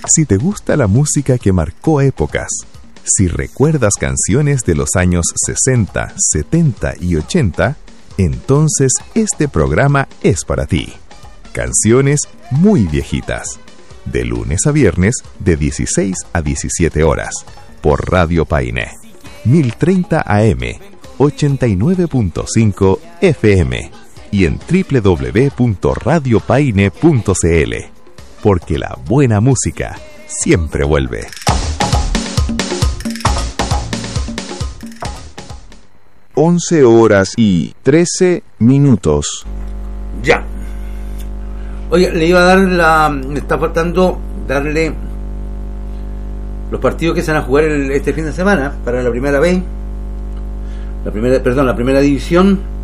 Si te gusta la música que marcó épocas, si recuerdas canciones de los años 60, 70 y 80, entonces este programa es para ti. Canciones muy viejitas. De lunes a viernes, de 16 a 17 horas, por Radio Paine. 1030 AM, 89.5 FM y en www.radiopaine.cl. Porque la buena música siempre vuelve. 11:13. Ya. Oye, le iba a dar me está faltando darle los partidos que se van a jugar este fin de semana para la primera B. La primera división.